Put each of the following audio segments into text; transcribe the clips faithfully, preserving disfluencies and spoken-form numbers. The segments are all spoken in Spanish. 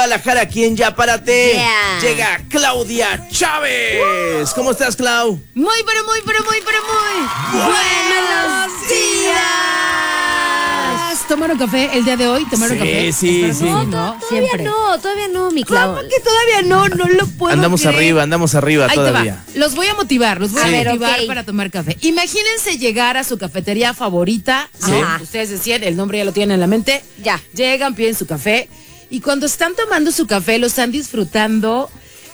Guadalajara, aquí en Ya Párate, Yeah. llega Claudia Chávez. Uh. ¿Cómo estás, Clau? Muy, pero muy, pero muy, pero muy buenos días. ¿Tomaron café el día de hoy? ¿Tomaron Sí, café? sí, Espero sí. que No, ¿no? to- todavía Siempre. no, todavía no, mi Clau. ¿Cómo que todavía no? No lo puedo Andamos creer. arriba, andamos arriba Ahí todavía. te va. Los voy a motivar, los voy Sí. a A ver, motivar ok. para tomar café. Imagínense llegar a su cafetería favorita. Sí. ¿No? Ustedes decían, el nombre ya lo tienen en la mente. Ya. Llegan, piden su café. Y cuando están tomando su café, lo están disfrutando.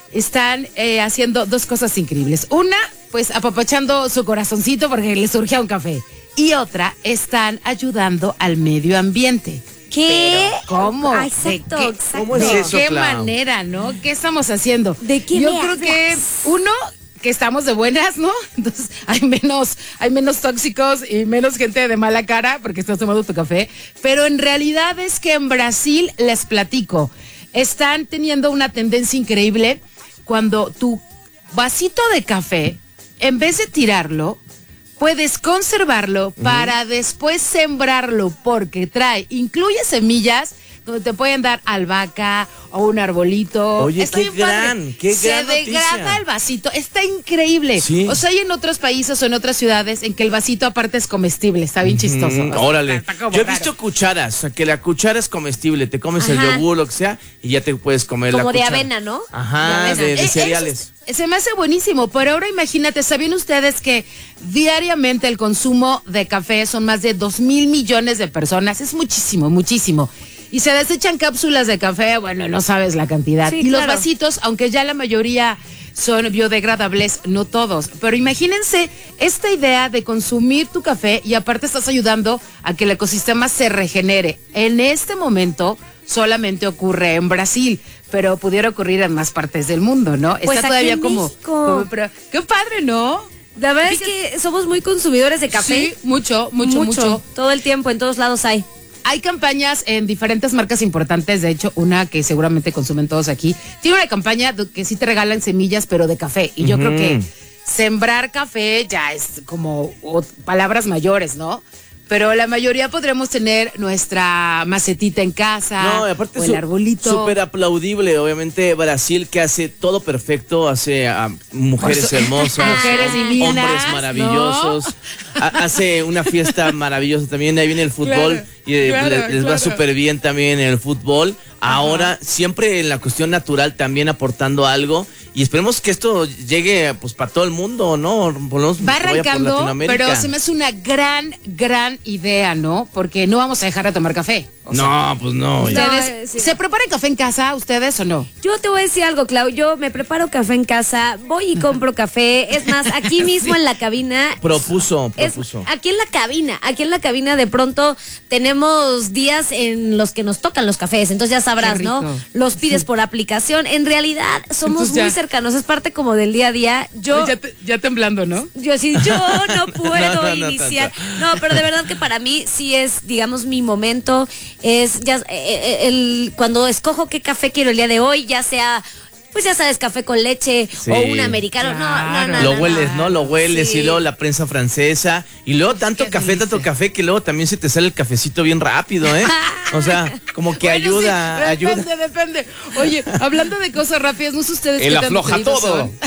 Están eh, haciendo dos cosas increíbles. Una, pues apapachando su corazoncito porque les surge un café. Y otra, están ayudando al medio ambiente. ¿Qué? ¿Cómo? Ah, ¿De exacto, qué- exacto. ¿Cómo es ¿De eso, qué Clau? manera, no? ¿Qué estamos haciendo? ¿De qué Yo me creo que hablas? uno, que estamos de buenas, ¿no? Entonces hay menos, hay menos tóxicos y menos gente de mala cara porque estás tomando tu café. Pero en realidad es que en Brasil, les platico, están teniendo una tendencia increíble cuando tu vasito de café, en vez de tirarlo, puedes conservarlo para después sembrarlo porque trae, incluye semillas donde te pueden dar albahaca o un arbolito. Oye, Está qué bien padre. gran, qué Se gran degrada noticia. el vasito, está increíble. Sí. O sea, hay en otros países o en otras ciudades en que el vasito aparte es comestible, está bien chistoso. Mm, O sea, órale. está como Yo he raro. visto cucharas, o sea, que la cuchara es comestible, te comes el Ajá. yogur, lo que sea, y ya te puedes comer la Como de cuchara. avena, ¿no? Ajá, De avena. de, de Eh, eso cereales. es- se me hace buenísimo, pero ahora imagínate, ¿sabían ustedes que diariamente el consumo de café son más de dos mil millones de personas? Es muchísimo, muchísimo. Y se desechan cápsulas de café, bueno, no sabes la cantidad. Sí, y los claro. vasitos, aunque ya la mayoría son biodegradables, no todos. Pero imagínense esta idea de consumir tu café y aparte estás ayudando a que el ecosistema se regenere. En este momento solamente ocurre en Brasil, pero pudiera ocurrir en más partes del mundo, ¿no? Pues Está aquí todavía en como, México. como- pero- qué padre, ¿no? La verdad es que somos muy consumidores de café. Sí, mucho, mucho, mucho. Todo el tiempo, en todos lados hay. Hay campañas en diferentes marcas importantes, de hecho, una que seguramente consumen todos aquí, tiene una campaña de- que sí te regalan semillas, pero de café. Y yo Ujú. creo que sembrar café ya es como o- palabras mayores, ¿no? Pero la mayoría podremos tener nuestra macetita en casa, No, y aparte o su- el arbolito. súper aplaudible, obviamente Brasil que hace todo perfecto, hace a mujeres Por su- hermosas, Mujeres hom- divinas, hombres maravillosos, ha- hace una fiesta maravillosa también, ahí viene el fútbol Claro, y eh, claro, le- les va claro. súper bien también en el fútbol. Ahora siempre en la cuestión natural también aportando algo y esperemos que esto llegue pues para todo el mundo, ¿no? Por lo menos Va que vaya por arrancando, Latinoamérica. pero se me hace una gran, gran idea, ¿no? Porque no vamos a dejar de tomar café. O sea, No, pues no. ya. No, ¿Ustedes sí. se preparan café en casa, ustedes o no? Yo te voy a decir algo, Clau. Yo me preparo café en casa, voy y compro café. Es más, aquí mismo en la cabina. Propuso, Es, propuso. aquí en la cabina, aquí en la cabina de pronto tenemos días en los que nos tocan los cafés, entonces ya sabrás, Qué ¿no? rico. Los pides por aplicación. En realidad somos Entonces ya- muy cercanos, es parte como del día a día. Yo ya, te- ya temblando, ¿no? yo sí, yo no puedo No, no, no iniciar. tanto. No, pero de verdad que para mí sí es, digamos, mi momento. Es ya eh, eh, el cuando escojo qué café quiero el día de hoy, ya sea, pues ya sabes, café con leche Sí. o un americano. No, Claro. no, no. Lo no, hueles, no. ¿no? Lo hueles Sí. y luego la prensa francesa y luego tanto qué café, delicia. tanto café que luego también se te sale el cafecito bien rápido, ¿eh? O sea, como que Bueno, ayuda, sí, ayuda. depende, depende. Oye, hablando de cosas rápidas, no sé ustedes Él qué tan afloja pedidos todo. son.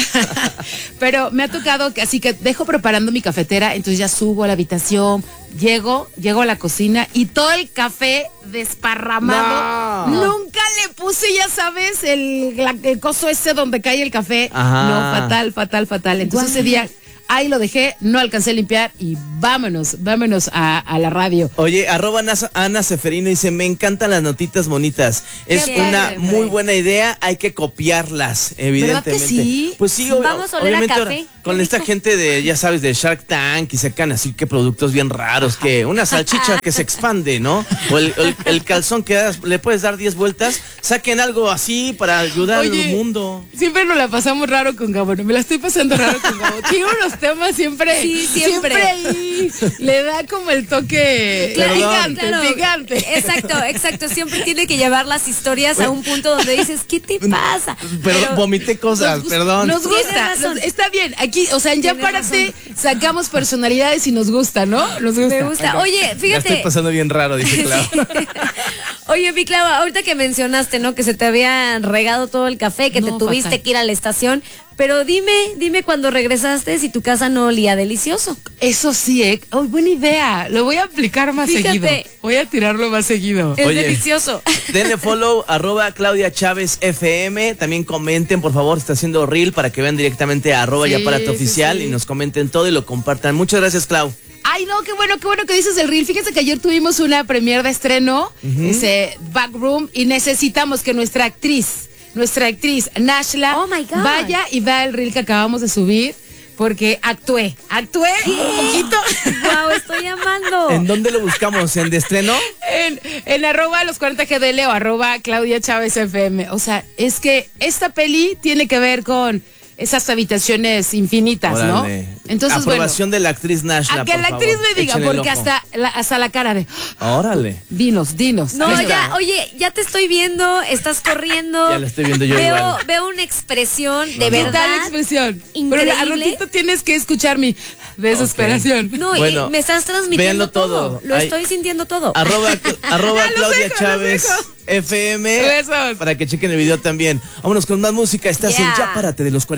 Pero me ha tocado que así que dejo preparando mi cafetera, entonces ya subo a la habitación, llego, llego a la cocina y todo el café desparramado. No. Nunca le puse, ya sabes, el, la- el coso ese donde cae el café. Ajá. No, fatal, fatal, fatal. Entonces ese día ahí lo dejé, no alcancé a limpiar y vámonos, vámonos a, a la radio. Oye, arroba Ana, Ana Seferino dice, me encantan las notitas bonitas. Es Qué una padre, muy buena idea, hay que copiarlas, evidentemente. sí? Pues sí, ob- Vamos a oler a obviamente café. ahora, con esta gente de, ya sabes, de Shark Tank y sacan así que productos bien raros, que una salchicha que se expande, ¿no? O el, el- el calzón que das- le puedes dar diez vueltas, saquen algo así para ayudar Oye, al mundo. Siempre nos la pasamos raro con Gabo, no me la estoy pasando raro con Gabo. Tiene unos temas siempre, Sí, siempre. ahí le da como el toque Claro, picante, claro. picante. Exacto, exacto. Siempre tiene que llevar las historias a un punto donde dices, ¿qué te pasa? Pero vomité cosas, Nos- perdón. Nos Tienes gusta, razón. nos- está bien. Aquí, o sea, en Ya Tienes Párate sacamos personalidades y nos gusta, ¿no? Nos gusta. Me gusta. Oye, Ya estoy fíjate. pasando bien raro, dice Clau. Oye, mi Clau, ahorita que mencionaste, ¿no? Que se te había regado todo el café, que No, te tuviste fatal. que ir a la estación. Pero dime, dime cuando regresaste si tu casa no olía delicioso. Eso sí, ¿eh? Oh, buena idea. Lo voy a aplicar más Fíjate. seguido. Voy a tirarlo más seguido. Es Oye. delicioso. Denle follow, arroba Claudia Chávez F M. También comenten, por favor, está haciendo reel para que vean directamente a arroba Sí, Ya Párate sí, Oficial sí. y nos comenten todo y lo compartan. Muchas gracias, Clau. Ay, no, qué bueno, qué bueno que dices el reel. Fíjense que ayer tuvimos una premier de estreno, ese Backroom, y necesitamos que nuestra actriz, nuestra actriz Nashla, Oh, my God. vaya y vea el reel que acabamos de subir, porque actué, actué un poquito Wow, estoy amando. ¿En dónde lo buscamos? ¿En de estreno? en, en arroba los cuarenta G D L o arroba Claudia Chávez F M. O sea, es que esta peli tiene que ver con esas habitaciones infinitas, Órale. ¿no? Entonces, Aprobación bueno, de la actriz Nashla, a que por la favor. actriz me diga, Échenle el porque ojo. hasta la, hasta la cara de, Órale. dinos, dinos. No, Ahí está. ya, oye, ya te estoy viendo, estás corriendo. Ya la estoy viendo yo veo, igual. Veo una expresión de ¿Qué verdad. tal la expresión? increíble. Pero al ratito tienes que escuchar mi desesperación. No, Bueno, y me estás transmitiendo véanlo todo. todo. Lo Ay. estoy sintiendo todo. Arroba, arroba Ya los Claudia dejo, los Chávez dejo. F M. Besos. Para que chequen el video también. Vámonos con más música. Estás en Yeah. Ya Párate de los cuarenta.